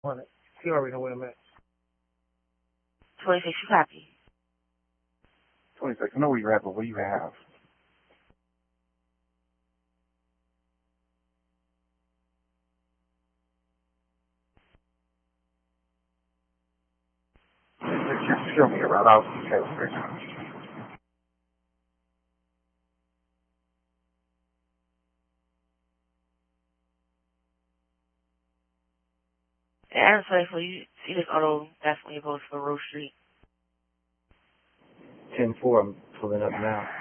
on it. He already know where I'm at. 26, you copy. 26, I know where you're at, but what do you have? Just show me around. I'll see you right now. And so you see this auto, that's when you go to Rose Street. 10-4, I'm pulling up now.